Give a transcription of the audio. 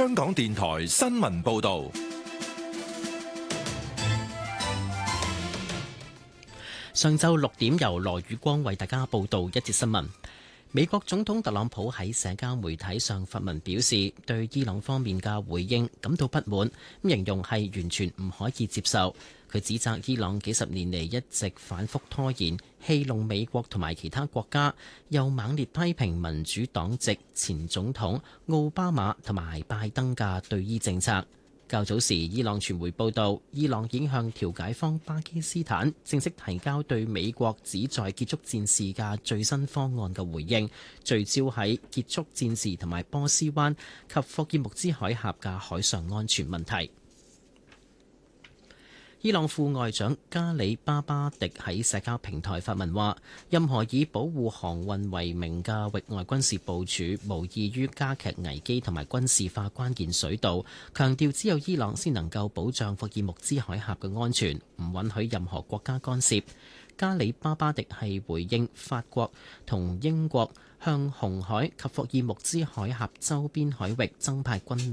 香港電台新聞報道。 上晝6點，由羅宇光為大家報道一節新聞。美國總統特朗普喺社交媒體上發文表示，對伊朗方面嘅回應感到不滿，形容係完全唔可以接受。佢指責伊朗幾十年嚟一直反覆拖延，戲弄美國同埋其他國家，又猛烈批評民主黨籍前總統奧巴馬同埋拜登嘅對伊政策。較早時，伊朗傳媒報道，伊朗已經向調解方巴基斯坦正式提交對美國旨在結束戰事嘅最新方案嘅回應，聚焦喺結束戰事同埋波斯灣及霍爾木茲海峽嘅海上安全問題。伊朗副外長加里巴巴迪喺社交平台發文話，任何以保護航運為名嘅域外軍事部署無異於加劇危機同埋軍事化關鍵水道，強調只有伊朗先能夠保障霍爾木茲海峽嘅安全，唔允許任何國家干涉。加里巴巴迪係回應法國同英國向紅海及霍爾木茲海峽周邊海域增派軍